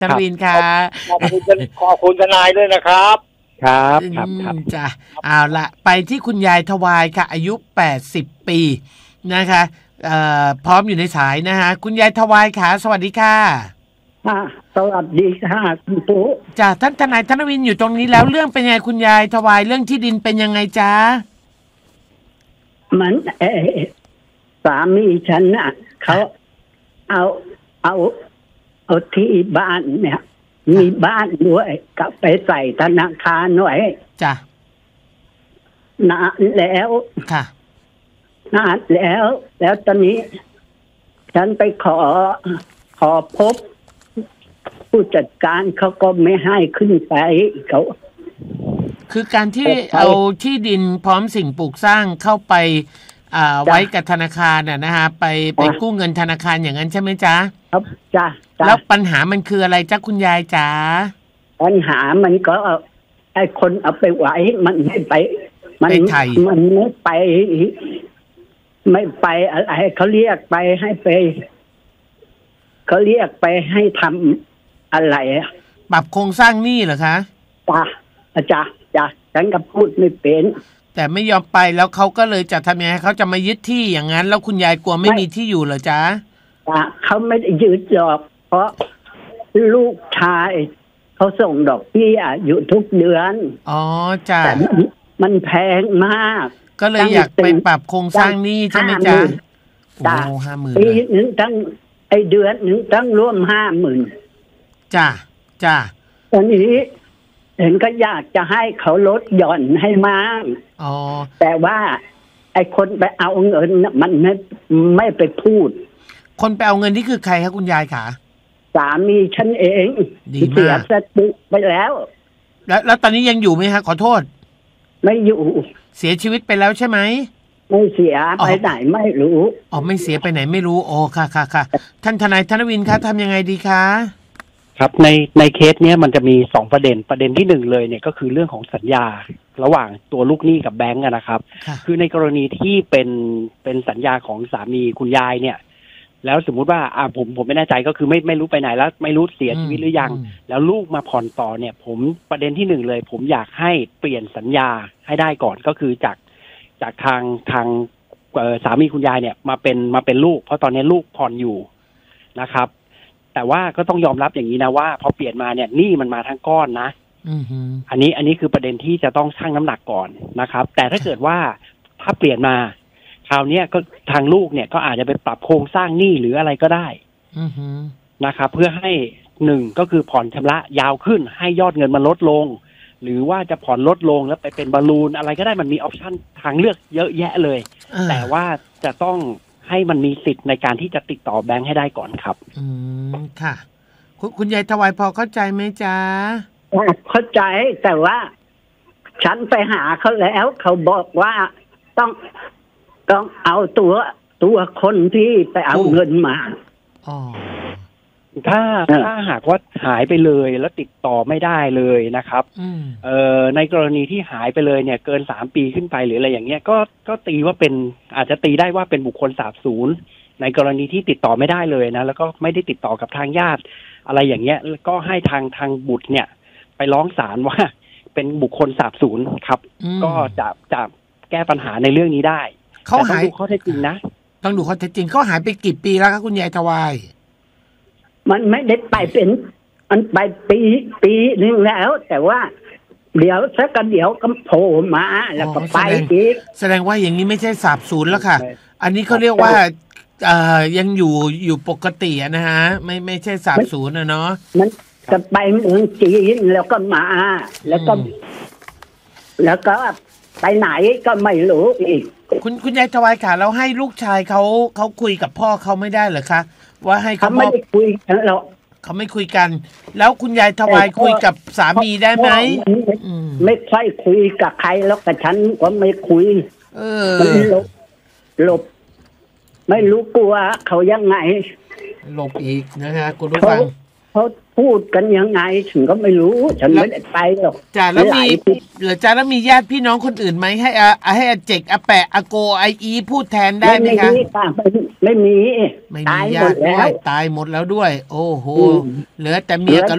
ท่านวินค่ะขอบคุณทนายด้วยนะครับครับจ้ะเอาละไปที่คุณยายทวายค่ะอายุ80ปีนะคะพร้อมอยู่ในสายนะคะคุณยายทวายค่ะสวัสดีค่ะสวัสดีค่ะคุณปุ๊จ้ะท่านทนายธนวินอยู่ตรงนี้แล้วเรื่องเป็นยังไงคุณยายทวายเรื่องที่ดินเป็นยังไงจ๊ะมันสามีฉันน่ะเขาเอาที่บ้านเนี่ยมีบ้านด้วยก็ไปใส่ธนาคารหน่อยจ้ะนานแล้วค่ะนานแล้วตอนนี้ฉันไปขอพบผู้จัดการเขาก็ไม่ให้ขึ้นไปเขาคือการที่เอาที่ดินพร้อมสิ่งปลูกสร้างเข้าไปไว้กับธนาคารนะฮะไปกู้เงินธนาคารอย่างนั้นใช่ไหมจ๊ะครับจ้ะแล้วปัญหามันคืออะไรจ๊ะคุณยายจ๋าปัญหามันก็ไอ้คนเอาไปไว้มันไม่ไปมันไม่ไปอะไรเขาเรียกไปให้ไปเขาเรียกไปให้ทำอะไรปรับโครงสร้างหนี้เหรอคะจ้ะฉันก็พูดไม่เป็นแต่ไม่ยอมไปแล้วเขาก็เลยจะทำยังไงเขาจะมายึดที่อย่างนั้นแล้วคุณยายกลัวไม่มีที่อยู่เหรอจ๊ะเขาไม่ได้ยึดหรอกเพราะลูกชายเขาส่งดอกเบี้ยอยู่ทุกเดือนอ๋อจ้ะแต่มันแพงมากก็เลยอยากไปปรับโครงสร้างหนี้ใช่ไหมจ๊ะโอ้50,000 ปีหนึ่งตั้งเดือนหนึ่งตั้งร่วม50,000 จ้ะตอนนี้เห็นก็อยากจะให้เขาลดหย่อนให้มากแต่ว่าไอ้คนไปเอาเงินมันไม่ไปพูดคนไปเอาเงินนี่คือใครคะคุณยายขาสามีฉันเองเสียสติไปแล้วตอนนี้ยังอยู่ไหมฮะขอโทษไม่อยู่เสียชีวิตไปแล้วใช่ไหมไม่เสียไปไหนไม่รู้ไม่เสียไปไหนไม่รู้ค่ะท่านทนายธนวินคะทำยังไงดีคะครับในเคสเนี้ยมันจะมี2ประเด็นที่1เลยเนี่ยก็คือเรื่องของสัญญาระหว่างตัวลูกหนี้กับแบงก์นะครับคือในกรณีที่เป็นสัญญาของสามีคุณยายเนี่ยแล้วสมมุติว่าผมไม่แน่ใจก็คือไม่รู้ไปไหนแล้วไม่รู้เสียชีวิตหรือยังแล้วลูกมาผ่อนต่อเนี่ยผมประเด็นที่1เลยผมอยากให้เปลี่ยนสัญญาให้ได้ก่อนก็คือจากทางสามีคุณยายเนี่ยมาเป็นลูกเพราะตอนนี้ลูกผ่อนอยู่นะครับแต่ว่าก็ต้องยอมรับอย่างนี้นะว่าพอเปลี่ยนมาเนี่ยหนี้มันมาทั้งก้อนนะอันนี้คือประเด็นที่จะต้องชั่งน้ำหนักก่อนนะครับแต่ถ้าเกิดว่าถ้าเปลี่ยนมาคราวนี้ก็ทางลูกเนี่ยก็อาจจะไปปรับโครงสร้างหนี้หรืออะไรก็ได้นะครับเพื่อให้1ก็คือผ่อนชำระยาวขึ้นให้ยอดเงินมันลดลงหรือว่าจะผ่อนลดลงแล้วไปเป็นบอลลูนอะไรก็ได้มันมีออปชั่นทางเลือกเยอะแยะเลยแต่ว่าจะต้องให้มันมีสิทธิ์ในการที่จะติดต่อแบงค์ให้ได้ก่อนครับค่ะคุณยายทวายพอเข้าใจไหมจ๊ะเข้าใจแต่ว่าฉันไปหาเขาแล้วเขาบอกว่าต้องเอาตัวคนที่ไปเอาเงินมาถ้าหากว่าหายไปเลยแล้วติดต่อไม่ได้เลยนะครับในกรณีที่หายไปเลยเนี่ยเกิน3 ปีขึ้นไปหรืออะไรอย่างเงี้ยก็ตีว่าเป็นอาจจะตีได้ว่าเป็นบุคคลสาบสูญในกรณีที่ติดต่อไม่ได้เลยนะแล้วก็ไม่ได้ติดต่อกับทางญาติอะไรอย่างเงี้ยก็ให้ทางบุตรเนี่ยไปร้องศาลว่าเป็นบุคคลสาบสูญครับก็จะแก้ปัญหาในเรื่องนี้ได้เขาหายดูข้อเท็จจริงนะต้องดูข้อเท็จจริงเขาหายไปกี่ปีแล้วครับคุณยายทวายมันไม่ได้ไปมันไปปีนึงแล้วแต่ว่าเดี๋ยวสักเดี๋ยวก็โผล่มาแล้วก็ไปอีกแสดงว่าอย่างนี้ไม่ใช่สาบสูญแล้วค่ะอันนี้เขาเรียกว่ายังอยู่ปกตินะฮะไม่ใช่สาบสูญนะเนาะมันจะไปเมืองจีนแล้วก็มาแล้วก็ไปไหนก็ไม่รู้อีกคุณยายทวายค่ะแล้วให้ลูกชายเขาคุยกับพ่อเขาไม่ได้เหรอคะว่าให้เขาไม่ได้คุยกันหรอกเขาไม่คุยกันแล้วคุณยายทวายคุยกับสามีได้ไหมไม่ค่อยคุยกับใครแล้วกับฉันก็ไม่คุยหลบไม่รู้กลัวเขายังไงหลบอีกนะฮะคุณผู้ฟังพูดกันยังไงฉันก็ไม่รู้ ฉันไม่ได้ไปหรอกจ้าแล้วมีเหรือจ้าแล้วมีญาติพี่น้องคนอื่นไหมให้ให้อาเจกอาแปะอาโกไออีพูดแทนได้ไหมคะไม่มีไม่มีตายหญามดติด้แล้ววยตายหมดแล้วด้วย โอ้โหเหลือแต่เมียกับ